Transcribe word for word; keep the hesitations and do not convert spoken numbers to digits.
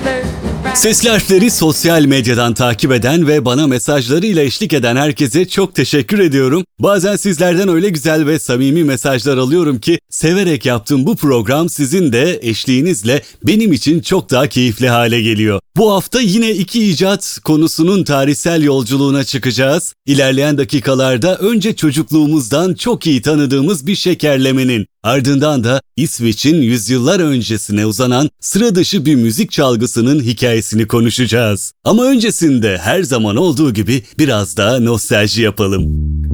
Sesli Harfleri sosyal medyadan takip eden ve bana mesajlarıyla eşlik eden herkese çok teşekkür ediyorum. Bazen sizlerden öyle güzel ve samimi mesajlar alıyorum ki severek yaptığım bu program sizin de eşliğinizle benim için çok daha keyifli hale geliyor. Bu hafta yine iki icat konusunun tarihsel yolculuğuna çıkacağız. İlerleyen dakikalarda önce çocukluğumuzdan çok iyi tanıdığımız bir şekerlemenin, ardından da İsveç'in yüzyıllar öncesine uzanan sıra dışı bir müzik çalgısının hikayesini konuşacağız. Ama öncesinde her zaman olduğu gibi biraz daha nostalji yapalım.